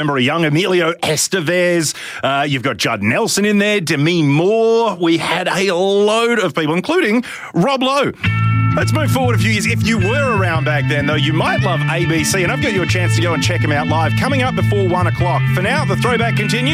Remember a young Emilio Estevez. You've got Judd Nelson in there, Demi Moore. We had a load of people, including Rob Lowe. Let's move forward a few years. If you were around back then, though, you might love ABC, and I've got you a chance to go and check them out live coming up before 1 o'clock. For now, the throwback continues.